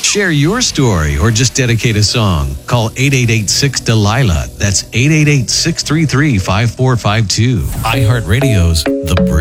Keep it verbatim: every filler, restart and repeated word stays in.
Share your story or just dedicate a song. Call eight eight eight six Delilah. That's eight eight eight six three three five four five two. iHeartRadio's The Bridge.